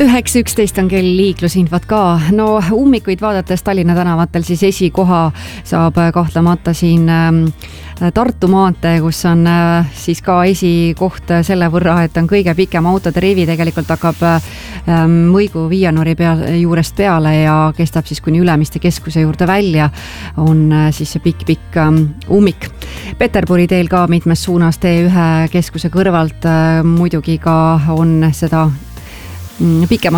9.11 on kell liiklusinfot ka. No ummikuid vaadates Tallinna tänavatel siis esikoha saab kahtlemata siin Tartu maantee, kus on siis ka esikoht selle võrra, et on kõige pikem autode rivi, tegelikult hakkab Mõigu Viianori juurest peale ja kestab siis kuni Ülemiste keskuse juurde välja, on siis see pikk ummik. Peterburi teel ka mitmes suunas T1 keskuse kõrvalt muidugi ka on seda pikema